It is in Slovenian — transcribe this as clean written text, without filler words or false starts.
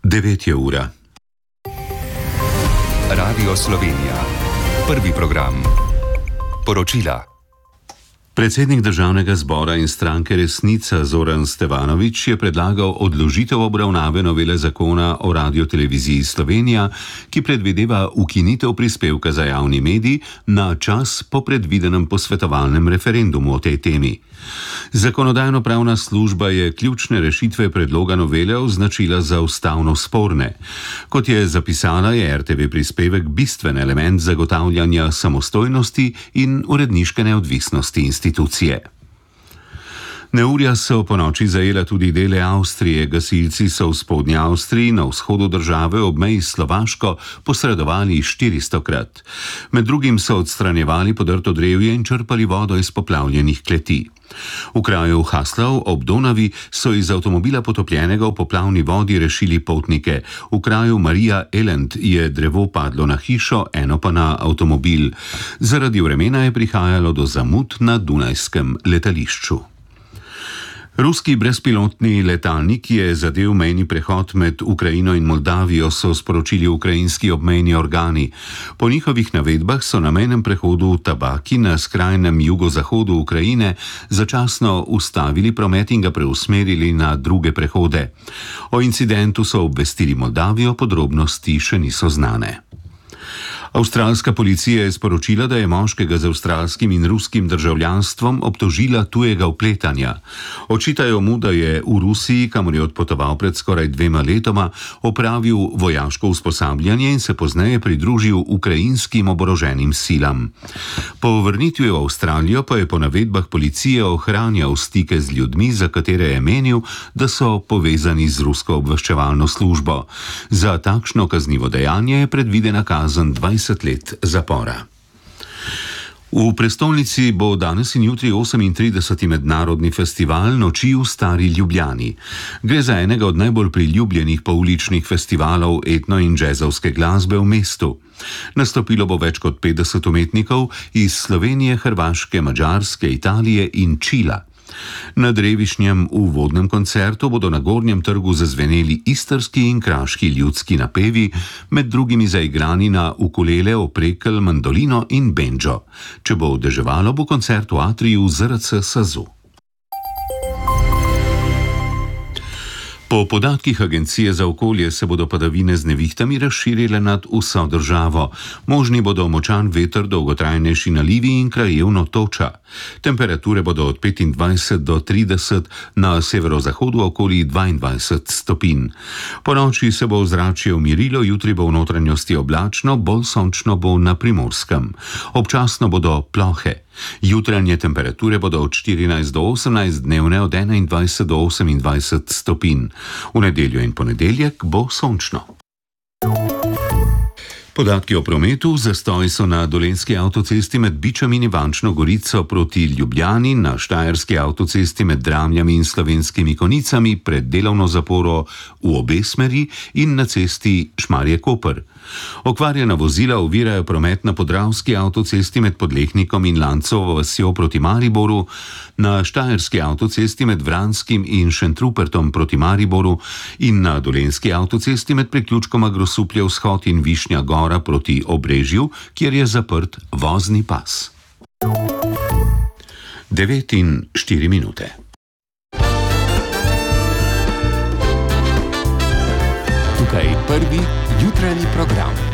9 je ura. Radio Slovenija. Prvi program. Poročila. Predsednik Državnega zbora in stranke Resnica Zoran Stevanović je predlagal odložitev obravnave novele zakona o Radioteleviziji Slovenija, ki predvideva ukinitev prispevka za javni medij na čas po predvidenem posvetovalnem referendumu o tej temi. Zakonodajno-pravna služba je ključne rešitve predloga novele označila za ustavno sporne. Kot je zapisala, je RTV prispevek bistven element zagotavljanja samostojnosti in uredniške neodvisnosti institucije. Neurja so ponoči zajela tudi dele Avstrije. Gasilci so v spodnji Avstriji na vzhodu države ob meji s Slovaško posredovali 400-krat. Med drugim so odstranjevali podrto drevje in črpali vodo iz poplavljenih kleti. V kraju Haslov ob Donavi so iz avtomobila potopljenega v poplavni vodi rešili potnike. V kraju Marija Elend je drevo padlo na hišo, eno pa na avtomobil. Zaradi vremena je prihajalo do zamud na dunajskem letališču. Ruski brezpilotni letalnik je zadel mejni prehod med Ukrajino in Moldavijo, so sporočili ukrajinski obmejni organi. Po njihovih navedbah so na mejnem prehodu Tabaki na skrajnem jugozahodu Ukrajine začasno ustavili promet in ga preusmerili na druge prehode. O incidentu so obvestili Moldavijo, podrobnosti še niso znane. Avstralska policija je sporočila, da je moškega z avstralskim in ruskim državljanstvom obtožila tujega vpletanja. Očitajo mu, da je v Rusiji, kamor je odpotoval pred skoraj 2 letoma, opravil vojaško usposabljanje in se pozneje pridružil ukrajinskim oboroženim silam. Po vrnitvi v Avstralijo pa je po navedbah policije ohranjal stike z ljudmi, za katere je menil, da so povezani z rusko obveščevalno službo. Za takšno kaznivo dejanje je predvidena kazen 20 let zapora. V prestolnici bo danes in jutri 38. mednarodni festival Noči v Stari Ljubljani. Gre za enega od najbolj priljubljenih pouličnih festivalov etno- in džezovske glasbe v mestu. Nastopilo bo več kot 50 umetnikov iz Slovenije, Hrvaške, Madžarske, Italije in Čila. Na Drevišnjem uvodnem koncertu bodo na Gornjem trgu zazveneli istrski in kraški ljudski napevi, med drugimi zaigrani na ukulele, oprekelj, mandolino in bendžo. Če bo deževalo, bo koncert v atriju ZRC Sazu. Po podatkih Agencije za okolje se bodo padavine z nevihtami razširile nad vso državo. Možni bodo močan veter, dolgotrajnejši nalivi in krajevno toča. Temperature bodo od 25 do 30, na severozahodu okoli 22 stopinj. Po noči se bo ozračje umirilo, jutri bo v notranjosti oblačno, bolj sončno bo na Primorskem. Občasno bodo plohe. Jutranje temperature bodo od 14 do 18, dnevne od 21 do 28 stopinj. V nedeljo in ponedeljek bo sončno. Podatki o prometu. Zastoj so na Dolenjski avtocesti med Bičem in Ivančno Gorico proti Ljubljani, na Štajerski avtocesti med Dramljami in Slovenskimi Konicami pred delovno zaporo v obe smeri in na cesti Šmarje-Koper. Okvarjena vozila ovirajo promet na Podravski avtocesti med Podlehnikom in Lancovo vasjo proti Mariboru, na Štajerski avtocesti med Vranskim in Šentrupertom proti Mariboru in na Dolenjski avtocesti med priključkoma Grosuplje vzhod in Višnja Gora proti Obrežju, kjer je zaprt vozni pas. 9:04. Tukaj prvi jutranji program.